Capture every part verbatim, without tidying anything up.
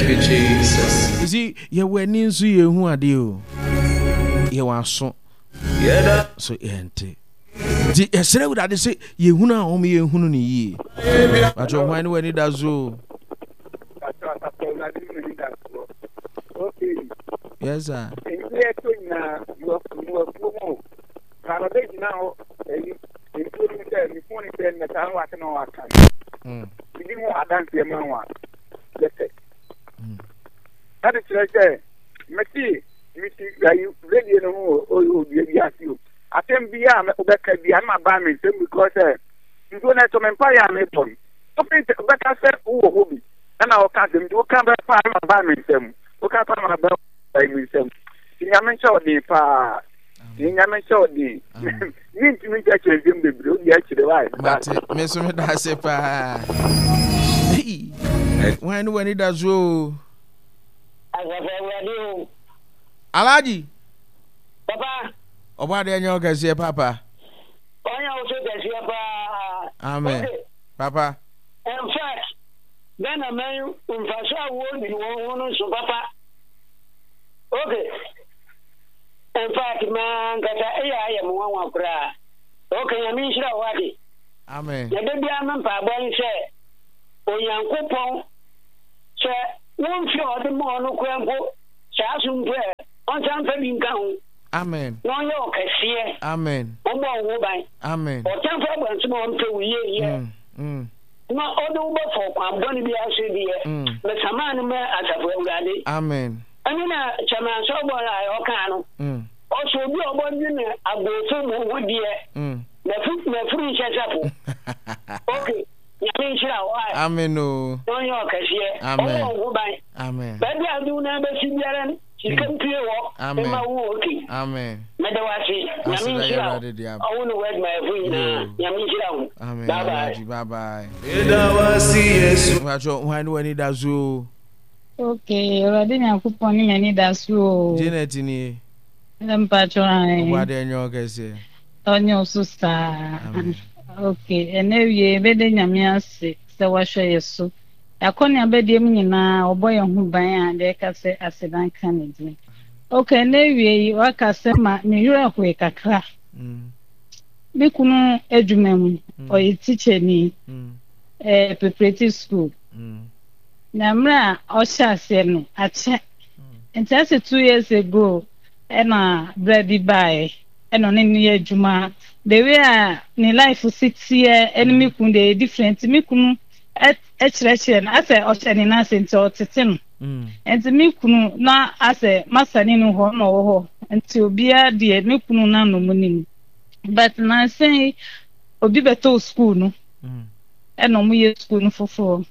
you, Jesus. You see, you were ninsu you who are you. You are so. Yeah, so ente. Di esere would I say ye huna o me ye hunu ni yi. But your wine when it does so. Okay. Yes sir. Now, including the phone in the town, I can know I can. Mm. We didn't want to dance the man. Let's say. That is like that. Messi, Messi, you ready to know or you ask you. I think be a Rebecca be my barman because you don't have to empire me for me. Something Rebecca said, oh, hobby. And I'll cut them to come back for my barman. Look at my barman. You haven't showed me for. You haven't showed me. You need to meet actually him the blue, you actually right. But Miss Medasepa. When when it does so. Alaji. Papa. Oba de nyo kase papa. Onya o se kase papa. Amen. Papa. In fact, then a man in Fasa won in one so papa. Okay. In fact, man, kata iya ya mu wan kura. Okay, ya min shira wadi. Amen. Ya de bia man pa bon se Onyankopon se won fi ode mo no kwanko se asumpe on san fa bi nka ho. Amen. No yo kase. Amen. O mo wo ban. Amen. O tan fa ban so on pe wiye ye. Mm. No odo bo fo kwa boni bi ase bi ye. Me saman me atafo urade. Amen. Amina chama so bo la o kan no. Mm. O so bi o bo ni ne agofo mo wodie. Mm. Na fu na fu nchachapo. Okay. Yamin shira wa. Amen no. Don yo kase. Amen. O wo ban. Amen. Baby adu na be sibiara she can pay wo. Amen. Ma wo okay. Amen. Medawasi. Yamin shira. I want to word my phone na. Yamin shira. Amen. Bye bye. Bye bye. Medawasi Yesu. Wacho when when it does so. Okay, already Nyankopon ni mani da so. Janet ni. Mpacho ai. Oba de nyo kase. Onyo so sa. Okay, enewie bede nyame ase se wahwe yeso. Yakoni abede mu nyina oboye hu ban a de ka se asedan kanedi. Okay, enewie waka se ma me yura hwe kakra. Mm. Bi kunu edwumam oyi teacher ni. Mm. Eh preparatory school. Mm. Na mra o sha se no ache. Nti ase two years ago ena brady buy eno ne ne adwuma the way a ne life sit here enemy kun dey different me kunu e chirechire na ase o chene na ase nti o tete no enti me kunu na ase masani no ho no ho enti obia de me kunu na no munim but na say obi beto school no eno mu ye school no fofo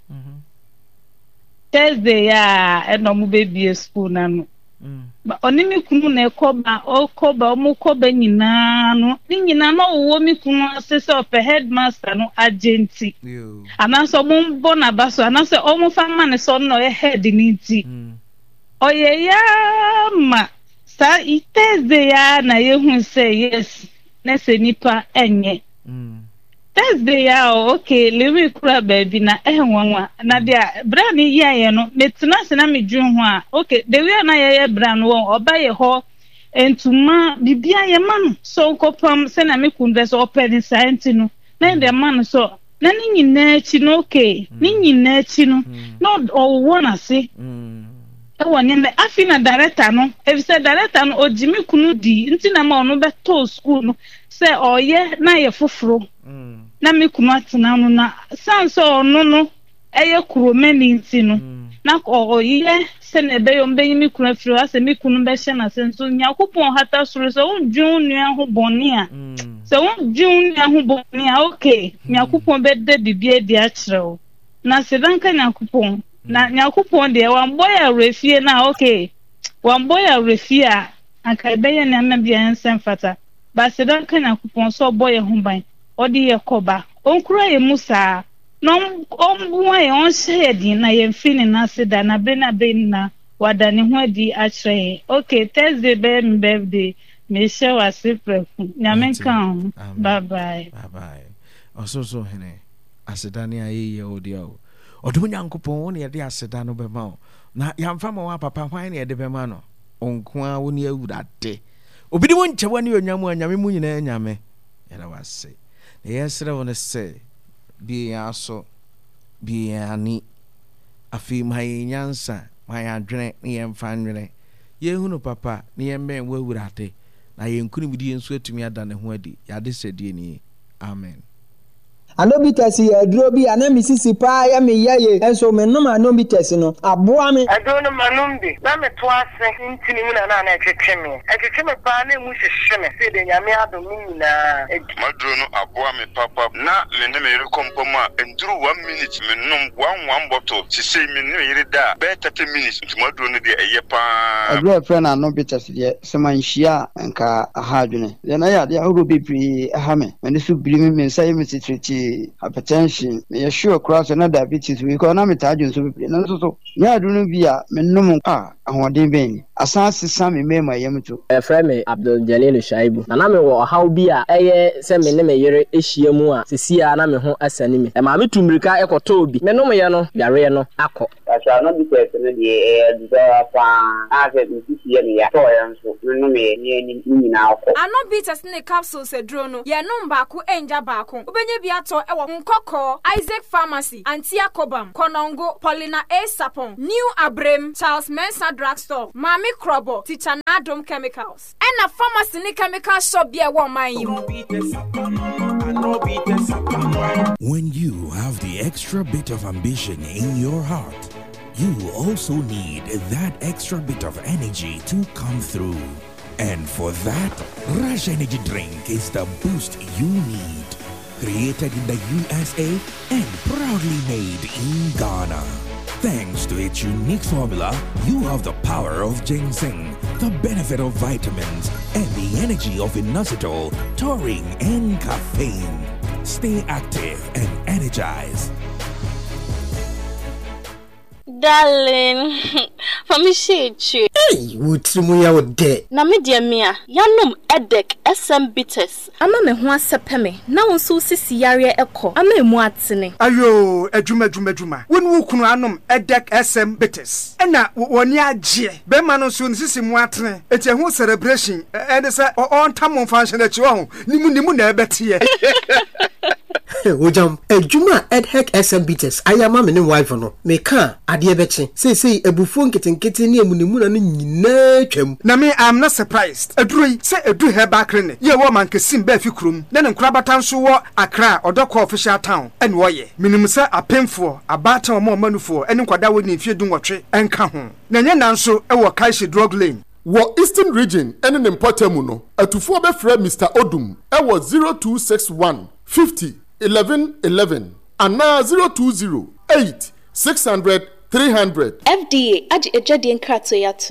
Thursday ya eno mu baby school na no ba oni mi kunu na ekoba okoba omu koba nyina no nyina no wo mi kunu asese of headmaster no agenti anaso mo bona baso anaso omu fama ne so no e head ni ti oye ya ma sa iteze ya na ye hu say yes na se nipa enye Thursday ya okay lewe kura baby na ehwanwa na dia bra ni ye no metina se na medwun ho a okay the way na ye bra no oba ye ho entuma bibia ye man so kopam se na me kunde so open science no na the man so na ni nyina chi no okay ni nyina chi no no o wona se e woni me afina director no e se director no ojimi kunu di nti na ma ono beto school no se oye na ye foforo na me kunu atena no na sanso no no eye kuromeni nti no na oye se na be yo mbe me kunu afiro ase me kunu be hye na senso Nyankopon hata soro so wonjun nua ho boni a se wonjun nua ho boni a okay Nyankopon be de bibie di a kirewo na se danka Nyankopon na Nyankopon de wamboya refie na okay wamboya refie a anka be ye na bia nsem fata ba se danka Nyankopon so boye ho ban odi ye koba onkura ye musa no ombuwa ye on shedi na ye mfini na seda na be na be na wada ni ho di achre okay Thursday be my birthday me share wasifre nyame kan bye bye bye bye oso so hene aseda ni aye ye odi o odo Nyankopon won ye de aseda no be ma na yamfa ma wa papa hwan na yɛde bɛma no onko a wo ne awurade obi de won nkyɛwa ne onyamu anyame mu nyina nyame yɛda wase na yɛsrɛ wo ne sɛ bi aso bi ani afi ma nyansa ma yɛadwene ne yɛmfa nwene yɛhunu papa ne yɛmbɛn wo awurade na yɛnkunu bidi yɛnso atumi ada ne ho adi yɛade sɛ die ni amen. Anobites ya duro bi ana misisi pa ya me yaye enso me no anobites no aboa me ado no manumbi na me to ase ntini mu na na na etwetwe me etwetwe me pa na mu hyehye me se de nyame ado me nyina maduro no aboa me papa na me ne me rekompom a enduru one minute me nom one one bottle ti say me ne yire da be thirty minutes nti maduro no de eye pa aduro friend anobites de semanhia nka ahadwene de na ya de ahoro bibiri aha me me so bili me me say me titriti hypertension me sure cross na diabetes we ko na me tajo so bibiri na so so nya aduro bi a me nom ah ahoden ben asan sesa me me mayem to e friend me Abdul Jalil Shaibu na me wo haw bi a eye se me ne me yere ehia mu a sesia na me ho asani me e ma me tumrika ekoto obi me nom ye no yare no akọ asa no bi se ne de e do fa a se bi si ye ne ya to ya nso me nom ye ni ni nyina akọ ano bi test ne capsules e dro no ye nom ba ko enja ba ko obenye bi ato e wo nkokọ Isaac Pharmacy Antia Kobam Konongo Paulina A Sapon New Abrem Charles Mensa Drugstore Mami Krobo Teacher Nadom Chemicals and a pharmacy ni chemical shop be a woman you. When you have the extra bit of ambition in your heart, you also need that extra bit of energy to come through. And for that, Rush Energy Drink is the boost you need. Created in the U S A and proudly made in Ghana. Thanks to its unique formula, you have the power of ginseng, the benefit of vitamins, and the energy of inositol, taurine, and caffeine. Stay active and energized. Darling, for me shade you. Hey, what you ya with de? Na me dear mia, yanum edek S M bitters. Ama me ho asepeme. Na won so sisi yare ekọ. Ama emu atene. Ayo, edwuma edwuma edwuma. Won wu kunu anum edek S M bitters. Ena woni agye. Be ma no so sisi mu atene. Eti ho celebration. E de se on tam function e chi ho. Nimu nimu na ebete. Ojam, edwuma edhek S M bitters. Ayama me ne wife no. Me ka ade ebeche. Say say ebufu nketenkete ne emunimu na no nyina twam. Na me I'm not surprised. Eduroi say edu heba krene. Ye wo man kesim ba fi krum. Na ne nkrabata nso wo Accra Odoko official town. Ene wo ye. Minim say apemfo, abata omo manufo, ene nkwada wo ni fie dunwotwe enka ho. Na nya nanso e wo Kaishi drug lane. Wo Eastern region ene ne mpotemu no. Atufo be frɛ Mister Odum. E wo zero two six one fifty eleven eleven ana zero two zero eight six hundred three hundred. F D A adi ejadi nkrato yatum.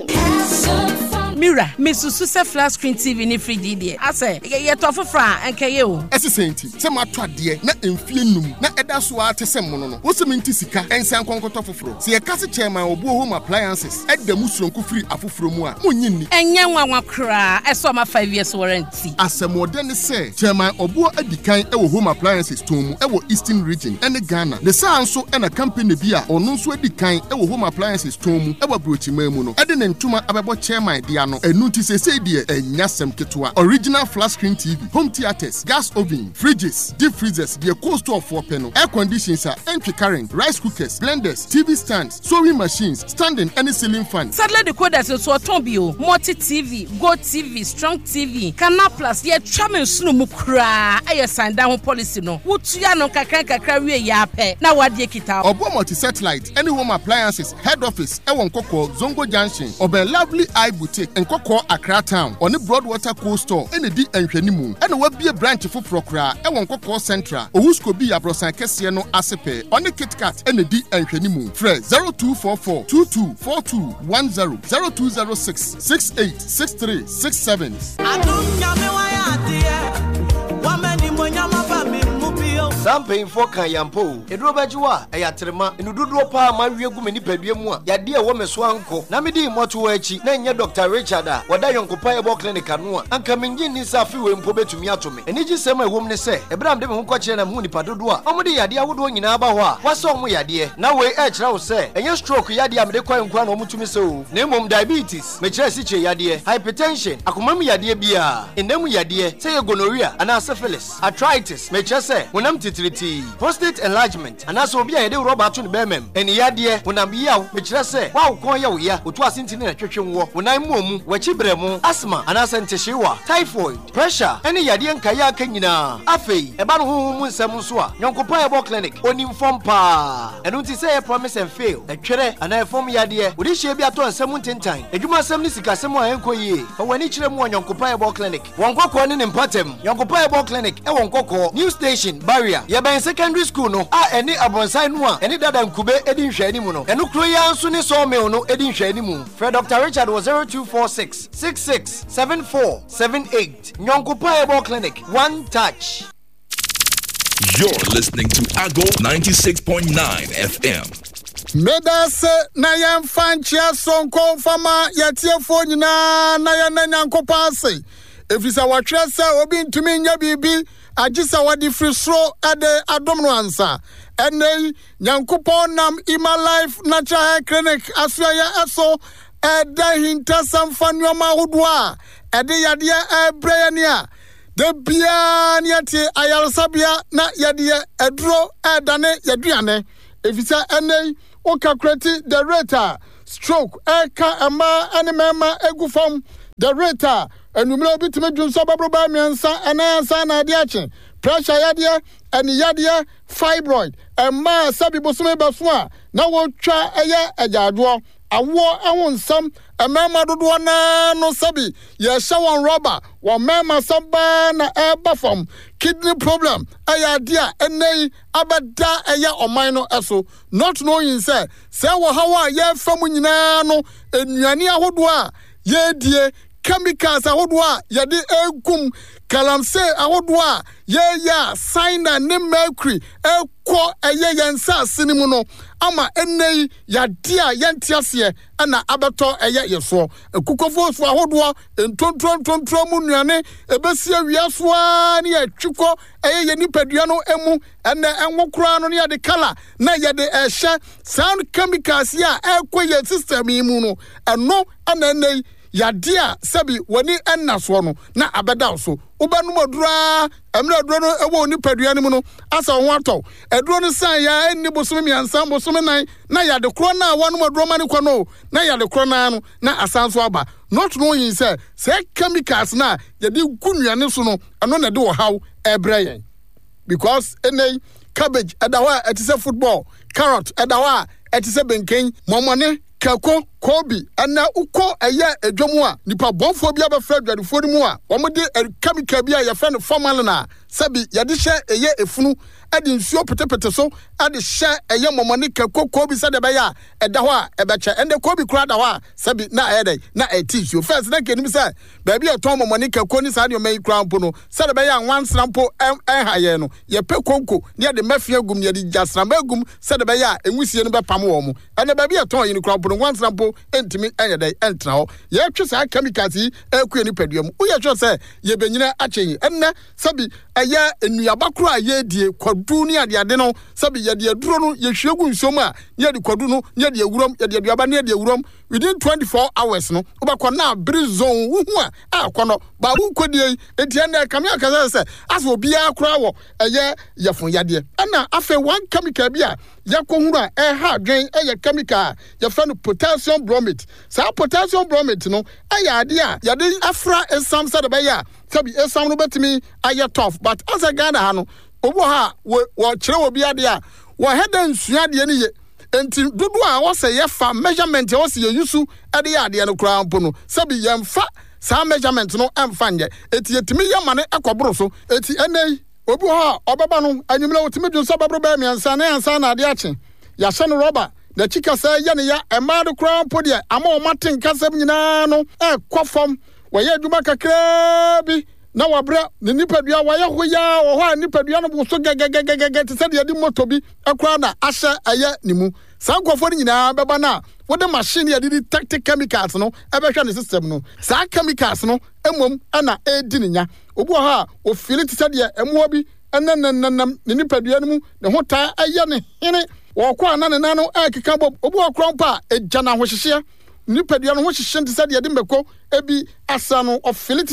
Mira, Missus Susa flat screen T V ni free D D. I say, ye to for fra enke ye o. Ese senti, se ma to ade na emfie num na eda so a tese mono no. Wo se menti sika ensan konkoto foforo. Se ye kase chairman obu home appliances, eda musronko free afoforo mu a monyi ni. Enye nwanwa kra, eso ma five years warranty. Asemode ne se, chairman obu adikan e wo home appliances tomu e wo Eastern region ene Ghana. Ne sa anso e na company bi a ono nso adikan e wo home appliances tomu e wa brochima mu no. Ede ne ntuma abebo chairman dia no enuti se se die enyasem ketwa. Original flat screen T V, home theaters, gas oven, fridges, deep freezers, the cold store for panel, air conditioners, entry current, rice cookers, blenders, T V stands, sewing machines, standing any ceiling fan. Sadly the coders so tombio, multi T V, Go T V, Strong T V, Canal Plus, ye chamen sunu mu kra. Aye sign down policy no. Wutu ya no kakran kakra wie ya pe. Na wadie kita. Obo multi satellite, any home appliances, head office, e won koko Zongo Junction, Oben Lovely Eye Boutique, and koko Accra Town, on the Broadwater Cold Store, and the D Enhwenimu, and will be a branch for Procra, and one koko Central, Owusko be a Brosan Kesiano Asepe, on the Kit Kat, and the D Enhwenimu. Fred zero two four four two two four two one zero zero two zero six six eight six three six seven. Samping for Kayampo, Edrobajuwa, Ayatrema, and Ududo Pa, my Yagum and Nipeduamua, Yadia woman swanko, Namidi Motuechi, Nanya Doctor Richard, Wadayon Kopayabo Clinic Anua, and coming in is a few in Pobe to Miatomi. And it is some woman say, Abraham Devon Quachen and Muni Padua, Omudi Yadia would win in Abawa. What's on we Yadia? Now we edge now say, and your stroke Yadia Mdequan Mutumiso, Name diabetes, Mechesiche Yadia, hypertension, Akumami Yadia Bia, in Nemu Yadia, say gonorrhea, and syphilis, arthritis, Mechese, when I'm titriti, prostate enlargement, and as Obia, they Robert to the Bemem, and Yadia, when I'm Yao, Mechese, wow, Koya, ya, which was in a church war, when I'm Mum, Wachibremo, asthma, and Asanteshiwa, typhoid, pressure, any Yadian Kaya Kenyina, Afe, Eban Hum Samuswa, Yonkopayabo Clinic, Onim Fompa, and don't say a promise and fail, a chere, and I form Yadia, would this be at one seventeen time, a Juma Semnisika Samoa Enkoye, but when each of one Yonkopayabo Clinic, one Koko in Patem, Yonkopayabo Clinic, and one Koko, new station, barrier, Yaban secondary school, no, ah, any Abonsai Noa, any Dadan Kube, Edin Shanimuno, and Ukroya Suni Sawmill, no Edin Shanimu. Fred Doctor Richard was zero two four six, six six seven four seven eight. Yonkopayabo Clinic, one touch. You're listening to Ago ninety-six point nine F M. Medase na yam fanchia sonko fama yatie phone na na ya na nyankopase efisa watwese obi ntumi nya bibi agisa wadi free sro ade adom no ansa ene nyankopon nam ima life natural clinic asua eso eda hinta samfanyo ma hodwa ede yade ebre ne a de bia ne ate ayalsabia na yade edro edane yaduane efisa ene o calculate the rate stroke eka ama animema egu form the rate enumero bitime dwunso babro ba miensa enansa na ade ache pressure yade eni yade fibroid ema sabi bosume baso a na wo twa eye ajado awo awonsam emema dodo na no sabi ye sha won rubber wo mema samba na eba form kidney problem aya dia enei abeda aya oman no eso not knowing say say wo hawa ye fam nyina no enuane ahodo a ye die chemicals ahodo a ye de egum kalamse ahodo a ye ya cyanide ne mercury ekọ eye yensa sinimu no ama enei ya dia yentiase ana abeto eye yeso ekukofo so ahodo entontron tontron mu nuane ebesi awiaso a ne atwiko eye ye nipadua no emu ene enwokura no ne de kala na ye de ehye sound chemicals ya ekọ ye system yi mu no eno ana enei yadia sabi wani ennaso no na abeda so ubanu modura emre duro no ewo ni padua ni mu no asa ho atọ eduro no san ya enni bosome miansa bosome nan na yade kro na wanu moduro mani kwa no na yade kro na no na asanso aba not knowing say say chemicals na yade gunuane so no eno na de wo haw ebrayen because any cabbage edawa etise football carrot edawa etise benken momone kako kobi ana uko eye edwomu a nipa bonfo bia be fra dwadefo ni mu a omode chemical bia ye fa no formal na sabi ye de hye eye efunu ade nsuo petepete so ade hye eye momone kako kobi sa de be ya eda ho a ebeche ende kobi kura da ho a sabi na ede na eti nsuo first na kenim say ba bia ton momone kako ni sa de o mai kura mpo no sa de be ya nwansra mpo en haye no ye pe konko ni ade mafia gum ye de jasra magum sa de be ya enwusie no be pam wo mu ene ba bia ton yin kura mpo no nwansra mpo entimi anyade entra ho ye twesa chemicals yi ekue ni paduam wo ye twa se ye benyina akyenyi enne sabi aya enuaba kro a ye die kwadu ni ade ade no sabi ye de duro no ye hwegu nsom a ye de kwadu no ye de awuram ye de aduaba ne de awuram within twenty-four hours no obakọ na bri zone wuhu a akono ba wu kodie enti enne kamia kaza se aso bia kro awo eye yefun yade ana afa one chemical bia yakohuru a e ha dwen eye chemical ye fa no potassium bromate sa potassium bromate no aya ade a yade afra ensam sa de be ya sabi ensam no betimi aye tough but as a Ghana ha no obo ha wo kire obi ade a wo head nsua de ni ye enti dodo a wo se ye fa measurement wo se ye yusu ade ya ade no kura mpo no sabi ye mfa sa measurement no emfa nje eti yetimi ye mane ekoboro so eti enei obi ha obeba no anyimle wotimi dun so babro ba miansa na ansa na ade ache ya hye no rubber na chika sa ye ne ya ema de kura mpo de ama o maten kasam nyina no e kwofom wo ye adwuma kakra bi na wabra ne nipadua wayɛ ho ya wɔ hɔ a nipadua no bo so gɛgɛgɛgɛgɛ te sɛ deɛ de moto bi akora na ahyɛ ɛyɛ ne mu saa nkɔfoɔ no nyinaa bɛba na wode machine yɛde de tactic chemicals no ɛbɛhwɛ ne system no saa chemicals no emom ɛna ɛdi ne nya obi wɔ hɔ a ofili te sɛ deɛ ɛmoa bi ɛnananam ne nipadua no mu ne ho taa ɛyɛ ne hene wɔkɔ ana ne nan no ɛkeka bɔ obi wɔ kora mpa a ɛgya na ahohyehyɛ nipadua no ho hyehyɛ te sɛ deɛ de mmɛkɔ ebi asa no ofili